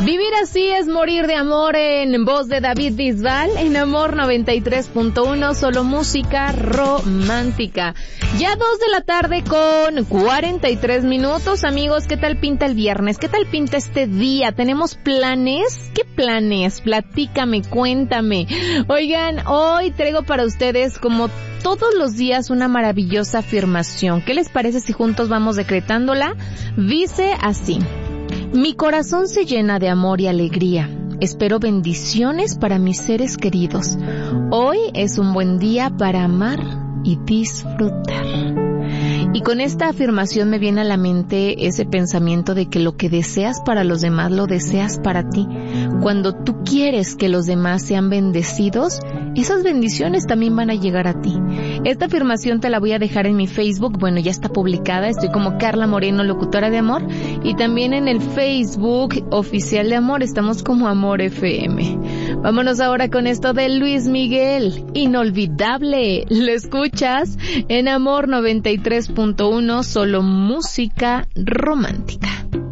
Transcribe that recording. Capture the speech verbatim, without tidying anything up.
Vivir así es morir de amor, en voz de David Bisbal, en Amor noventa y tres punto uno, solo música romántica. Ya dos de la tarde con cuarenta y tres minutos, amigos. ¿Qué tal pinta el viernes? ¿Qué tal pinta este día? ¿Tenemos planes? ¿Qué planes? Platícame, cuéntame. Oigan, hoy traigo para ustedes, como todos los días, una maravillosa afirmación. ¿Qué les parece si juntos vamos decretándola? Dice así: mi corazón se llena de amor y alegría. Espero bendiciones para mis seres queridos. Hoy es un buen día para amar y disfrutar. Y con esta afirmación me viene a la mente ese pensamiento de que lo que deseas para los demás lo deseas para ti. Cuando tú quieres que los demás sean bendecidos, esas bendiciones también van a llegar a ti. Esta afirmación te la voy a dejar en mi Facebook. Bueno, ya está publicada. Estoy como Carla Moreno, locutora de amor. Y también en el Facebook oficial de Amor estamos como Amor F M. Vámonos ahora con esto de Luis Miguel. Inolvidable. Lo escuchas en Amor noventa y tres punto uno, solo música romántica.